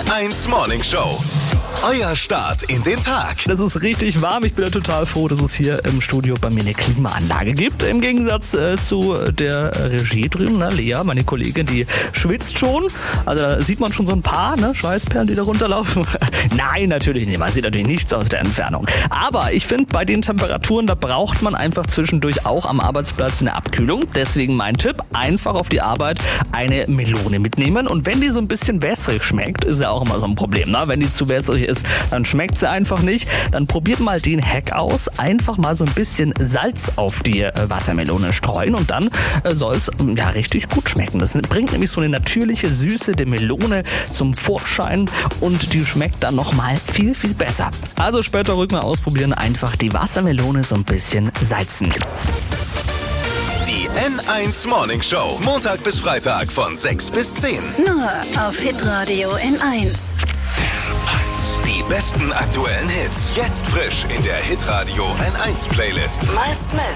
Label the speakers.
Speaker 1: N1 Morning Show. Euer Start in den Tag.
Speaker 2: Das ist richtig warm. Ich bin ja total froh, dass es hier im Studio bei mir eine Klimaanlage gibt. Im Gegensatz zu der Regie drüben, ne? Lea, meine Kollegin, die schwitzt schon. Also da sieht man schon so ein paar Schweißperlen, die da runterlaufen. Nein, natürlich nicht. Man sieht natürlich nichts aus der Entfernung. Aber ich finde, bei den Temperaturen, da braucht man einfach zwischendurch auch am Arbeitsplatz eine Abkühlung. Deswegen mein Tipp, einfach auf die Arbeit eine Melone mitnehmen. Und wenn die so ein bisschen wässrig schmeckt, ist ja auch immer so ein Problem. Ne? Wenn die zu wässrig ist, dann schmeckt sie einfach nicht. Dann probiert mal den Hack aus. Einfach mal so ein bisschen Salz auf die Wassermelone streuen und dann soll es ja richtig gut schmecken. Das bringt nämlich so eine natürliche Süße der Melone zum Vorschein und die schmeckt dann nochmal viel, viel besser. Also später ruhig mal ausprobieren. Einfach die Wassermelone so ein bisschen salzen.
Speaker 1: Die N1 Morning Show. Montag bis Freitag von 6 bis 10.
Speaker 3: Nur auf Hitradio N1.
Speaker 1: Die besten aktuellen Hits. Jetzt frisch in der Hitradio N1 Playlist.
Speaker 3: Mal Smith.